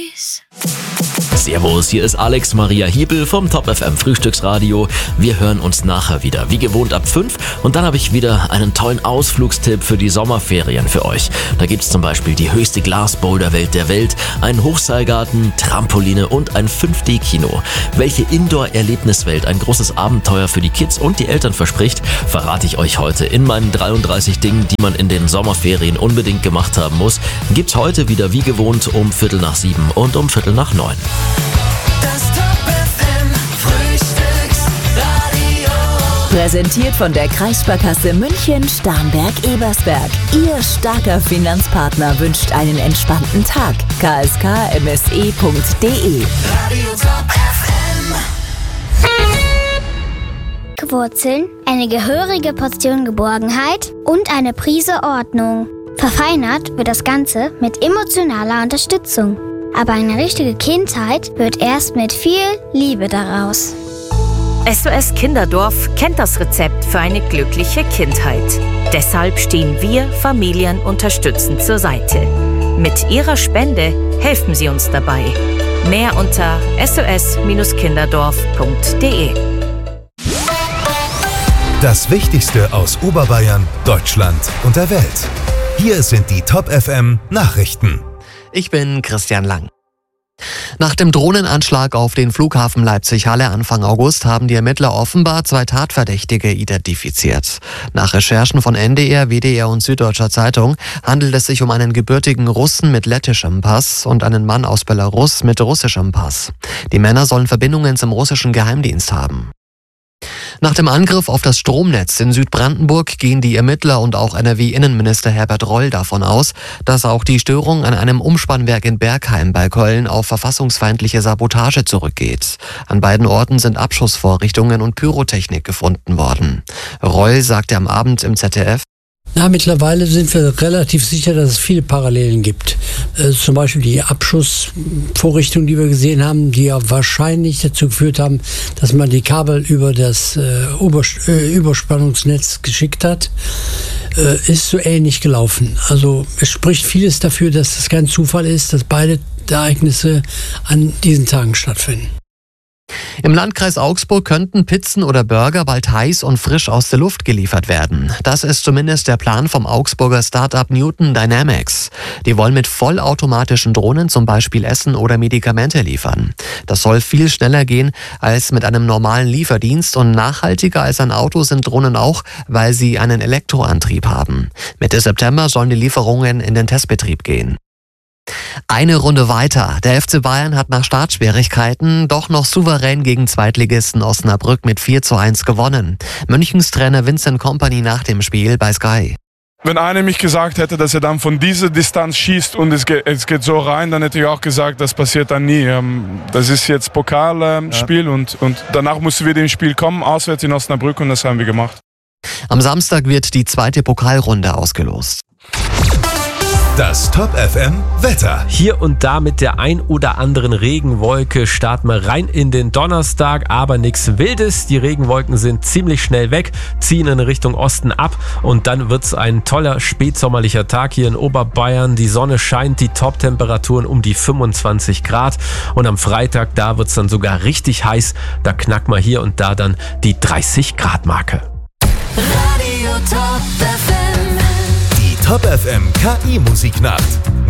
Servus, hier ist Alex Maria Hiebel vom Top FM Frühstücksradio. Wir hören uns nachher wieder, wie gewohnt ab 5. Und dann habe ich wieder einen tollen Ausflugstipp für die Sommerferien für euch. Da gibt es zum Beispiel die höchste Glasboulderwelt der Welt, einen Hochseilgarten, Trampoline und ein 5D-Kino. Welche Indoor-Erlebniswelt ein großes Abenteuer für die Kids und die Eltern verspricht, verrate ich euch heute in meinen 33 Dingen, die man in den Sommerferien unbedingt gemacht haben muss. Gibt's heute wieder wie gewohnt um 6:45 und um 8:45. Das Top FM Frühstücksradio. Präsentiert von der Kreissparkasse München Starnberg-Ebersberg. Ihr starker Finanzpartner wünscht einen entspannten Tag. kskmse.de. Radio Top FM. Wurzeln, eine gehörige Portion Geborgenheit und eine Prise Ordnung. Verfeinert wird das Ganze mit emotionaler Unterstützung. Aber eine richtige Kindheit wird erst mit viel Liebe daraus. SOS Kinderdorf kennt das Rezept für eine glückliche Kindheit. Deshalb stehen wir Familien unterstützend zur Seite. Mit Ihrer Spende helfen Sie uns dabei. Mehr unter sos-kinderdorf.de. Das Wichtigste aus Oberbayern, Deutschland und der Welt. Hier sind die Top FM Nachrichten. Ich bin Christian Lang. Nach dem Drohnenanschlag auf den Flughafen Leipzig-Halle Anfang August haben die Ermittler offenbar 2 Tatverdächtige identifiziert. Nach Recherchen von NDR, WDR und Süddeutscher Zeitung handelt es sich um einen gebürtigen Russen mit lettischem Pass und einen Mann aus Belarus mit russischem Pass. Die Männer sollen Verbindungen zum russischen Geheimdienst haben. Nach dem Angriff auf das Stromnetz in Südbrandenburg gehen die Ermittler und auch NRW-Innenminister Herbert Reul davon aus, dass auch die Störung an einem Umspannwerk in Bergheim bei Köln auf verfassungsfeindliche Sabotage zurückgeht. An beiden Orten sind Abschussvorrichtungen und Pyrotechnik gefunden worden. Reul sagte am Abend im ZDF: Mittlerweile sind wir relativ sicher, dass es viele Parallelen gibt. Zum Beispiel die Abschussvorrichtungen, die wir gesehen haben, die ja wahrscheinlich dazu geführt haben, dass man die Kabel über das Überspannungsnetz geschickt hat, ist so ähnlich gelaufen. Also es spricht vieles dafür, dass das kein Zufall ist, dass beide Ereignisse an diesen Tagen stattfinden. Im Landkreis Augsburg könnten Pizzen oder Burger bald heiß und frisch aus der Luft geliefert werden. Das ist zumindest der Plan vom Augsburger Start-up Newton Dynamics. Die wollen mit vollautomatischen Drohnen zum Beispiel Essen oder Medikamente liefern. Das soll viel schneller gehen als mit einem normalen Lieferdienst und nachhaltiger als ein Auto sind Drohnen auch, weil sie einen Elektroantrieb haben. Mitte September sollen die Lieferungen in den Testbetrieb gehen. Eine Runde weiter. Der FC Bayern hat nach Startschwierigkeiten doch noch souverän gegen Zweitligisten Osnabrück mit 4:1 gewonnen. Münchens Trainer Vincent Kompany nach dem Spiel bei Sky: Wenn einer mich gesagt hätte, dass er dann von dieser Distanz schießt und es geht so rein, dann hätte ich auch gesagt, das passiert dann nie. Das ist jetzt Pokalspiel und danach mussten wir dem Spiel kommen, auswärts in Osnabrück, und das haben wir gemacht. Am Samstag wird die 2. Pokalrunde ausgelost. Das Top FM Wetter. Hier und da mit der ein oder anderen Regenwolke starten wir rein in den Donnerstag, aber nichts Wildes. Die Regenwolken sind ziemlich schnell weg, ziehen in Richtung Osten ab und dann wird es ein toller spätsommerlicher Tag hier in Oberbayern. Die Sonne scheint, die Top-Temperaturen um die 25 Grad und am Freitag, da wird es dann sogar richtig heiß. Da knacken wir hier und da dann die 30 Grad Marke. Radio Top FM. Die Top FM KI Musiknacht.